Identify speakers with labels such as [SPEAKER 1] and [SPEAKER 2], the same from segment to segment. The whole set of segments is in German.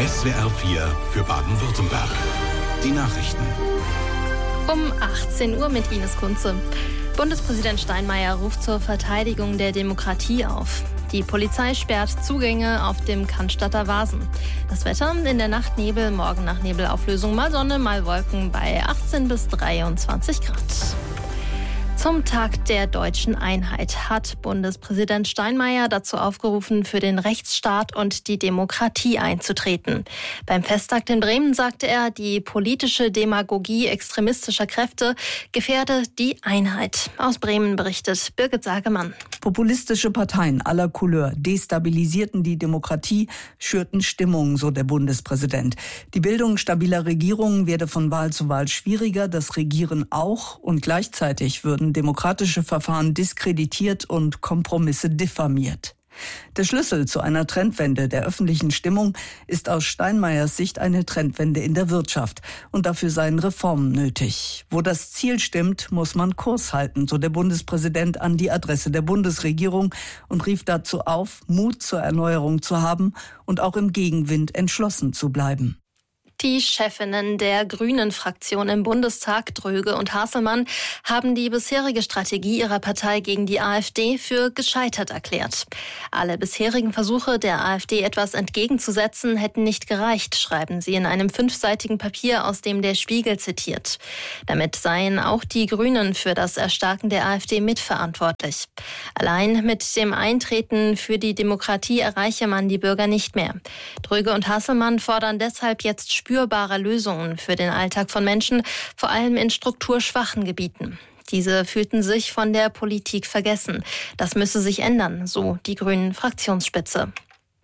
[SPEAKER 1] SWR 4 für Baden-Württemberg. Die Nachrichten.
[SPEAKER 2] Um 18 Uhr mit Ines Kunze. Bundespräsident Steinmeier ruft zur Verteidigung der Demokratie auf. Die Polizei sperrt Zugänge auf dem Cannstatter Wasen. Das Wetter in der Nacht Nebel, morgen nach Nebelauflösung mal Sonne, mal Wolken bei 18 bis 23 Grad. Zum Tag der deutschen Einheit hat Bundespräsident Steinmeier dazu aufgerufen, für den Rechtsstaat und die Demokratie einzutreten. Beim Festtag in Bremen sagte er, die politische Demagogie extremistischer Kräfte gefährde die Einheit. Aus Bremen berichtet Birgit Sagemann.
[SPEAKER 3] Populistische Parteien aller Couleur destabilisierten die Demokratie, schürten Stimmung, so der Bundespräsident. Die Bildung stabiler Regierungen werde von Wahl zu Wahl schwieriger, das Regieren auch, und gleichzeitig würden demokratische Verfahren diskreditiert und Kompromisse diffamiert. Der Schlüssel zu einer Trendwende der öffentlichen Stimmung ist aus Steinmeiers Sicht eine Trendwende in der Wirtschaft. Und dafür seien Reformen nötig. Wo das Ziel stimmt, muss man Kurs halten, so der Bundespräsident an die Adresse der Bundesregierung und rief dazu auf, Mut zur Erneuerung zu haben und auch im Gegenwind entschlossen zu bleiben.
[SPEAKER 2] Die Chefinnen der Grünen-Fraktion im Bundestag, Dröge und Hasselmann, haben die bisherige Strategie ihrer Partei gegen die AfD für gescheitert erklärt. Alle bisherigen Versuche der AfD etwas entgegenzusetzen hätten nicht gereicht, schreiben sie in einem 5-seitigen Papier, aus dem der Spiegel zitiert. Damit seien auch die Grünen für das Erstarken der AfD mitverantwortlich. Allein mit dem Eintreten für die Demokratie erreiche man die Bürger nicht mehr. Dröge und Hasselmann fordern deshalb jetzt spürbare Lösungen für den Alltag von Menschen, vor allem in strukturschwachen Gebieten. Diese fühlten sich von der Politik vergessen. Das müsse sich ändern, so die Grünen-Fraktionsspitze.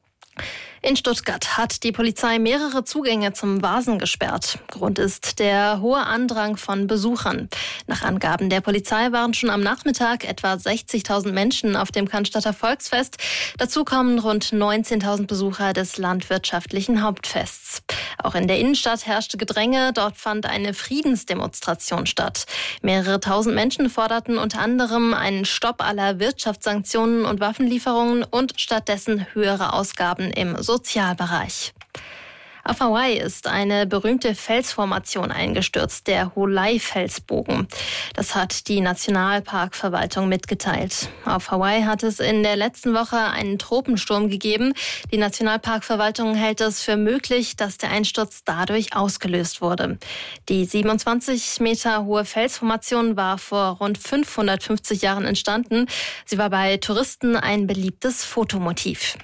[SPEAKER 2] In Stuttgart hat die Polizei mehrere Zugänge zum Wasen gesperrt. Grund ist der hohe Andrang von Besuchern. Nach Angaben der Polizei waren schon am Nachmittag etwa 60.000 Menschen auf dem Cannstatter Volksfest. Dazu kommen rund 19.000 Besucher des landwirtschaftlichen Hauptfests. Auch in der Innenstadt herrschte Gedränge. Dort fand eine Friedensdemonstration statt. Mehrere tausend Menschen forderten unter anderem einen Stopp aller Wirtschaftssanktionen und Waffenlieferungen und stattdessen höhere Ausgaben im Sozialbereich. Auf Hawaii ist eine berühmte Felsformation eingestürzt, der Holei-Felsbogen. Das hat die Nationalparkverwaltung mitgeteilt. Auf Hawaii hat es in der letzten Woche einen Tropensturm gegeben. Die Nationalparkverwaltung hält es für möglich, dass der Einsturz dadurch ausgelöst wurde. Die 27 Meter hohe Felsformation war vor rund 550 Jahren entstanden. Sie war bei Touristen ein beliebtes Fotomotiv.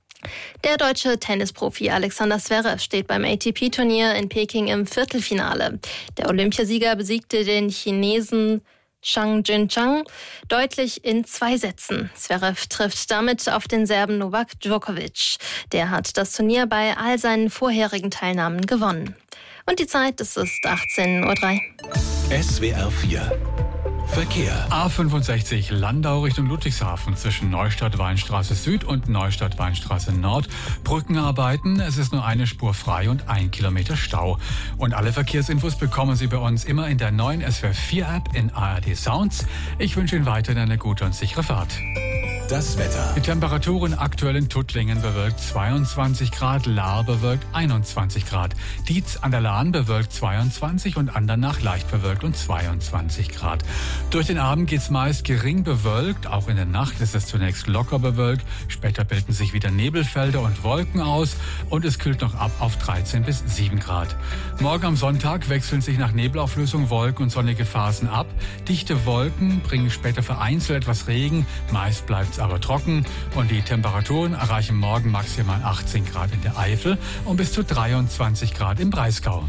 [SPEAKER 2] Der deutsche Tennisprofi Alexander Zverev steht beim ATP-Turnier in Peking im Viertelfinale. Der Olympiasieger besiegte den Chinesen Zhang Jinchang deutlich in 2 Sätzen. Zverev trifft damit auf den Serben Novak Djokovic. Der hat das Turnier bei all seinen vorherigen Teilnahmen gewonnen. Und die Zeit, es ist 18:03 Uhr.
[SPEAKER 1] SWR 4 Verkehr.
[SPEAKER 4] A65 Landau Richtung Ludwigshafen zwischen Neustadt-Weinstraße Süd und Neustadt-Weinstraße Nord. Brückenarbeiten, es ist nur eine Spur frei und 1 Kilometer Stau. Und alle Verkehrsinfos bekommen Sie bei uns immer in der neuen SWR 4 App in ARD Sounds. Ich wünsche Ihnen weiterhin eine gute und sichere Fahrt.
[SPEAKER 1] Das Wetter.
[SPEAKER 4] Die Temperaturen aktuell in Tuttlingen bewölkt 22 Grad, Lahr bewölkt 21 Grad. Dietz an der Lahn bewölkt 22 und Andernach leicht bewölkt und 22 Grad. Durch den Abend geht's meist gering bewölkt. Auch in der Nacht ist es zunächst locker bewölkt. Später bilden sich wieder Nebelfelder und Wolken aus und es kühlt noch ab auf 13 bis 7 Grad. Morgen am Sonntag wechseln sich nach Nebelauflösung Wolken und sonnige Phasen ab. Dichte Wolken bringen später vereinzelt etwas Regen. Meist bleibt aber trocken und die Temperaturen erreichen morgen maximal 18 Grad in der Eifel und bis zu 23 Grad im Breisgau.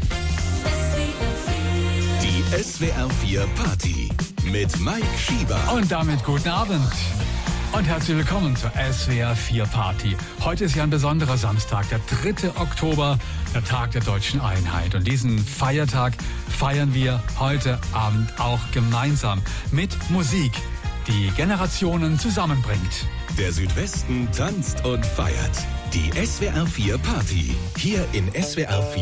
[SPEAKER 1] Die SWR 4 Party mit Mike Schieber.
[SPEAKER 4] Und damit guten Abend. Und herzlich willkommen zur SWR 4 Party. Heute ist ja ein besonderer Samstag, der 3. Oktober, der Tag der deutschen Einheit. Und diesen Feiertag feiern wir heute Abend auch gemeinsam mit Musik, die Generationen zusammenbringt.
[SPEAKER 1] Der Südwesten tanzt und feiert. Die SWR 4 Party. Hier in SWR 4.